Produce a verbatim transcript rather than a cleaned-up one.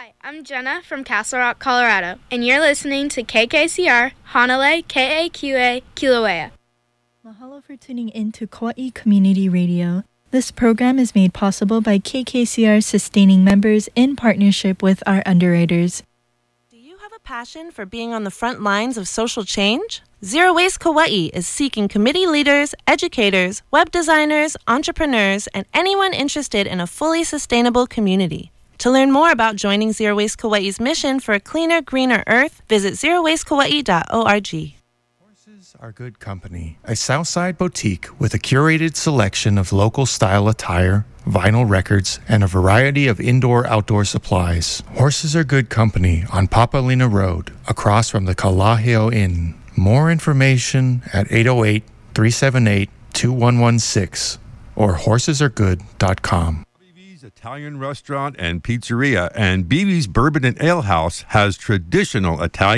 Hi, I'm Jenna from Castle Rock, Colorado, and you're listening to K K C R, Hanalei, K A Q A, Kilauea. Mahalo for tuning in to Kauai Community Radio. This program is made possible by K K C R sustaining members in partnership with our underwriters. Do you have a passion for being on the front lines of social change? Zero Waste Kauai is seeking committee leaders, educators, web designers, entrepreneurs, and anyone interested in a fully sustainable community. To learn more about joining Zero Waste Kauai's mission for a cleaner, greener earth, visit zero waste kauai dot org. Horses Are Good Company, a Southside boutique with a curated selection of local style attire, vinyl records, and a variety of indoor-outdoor supplies. Horses Are Good Company on Papalina Road, across from the Kalaheo Inn. More information at eight oh eight, three seven eight, two one one six or horses are good dot com. Italian restaurant and pizzeria, and B B's Bourbon and Ale House has traditional Italian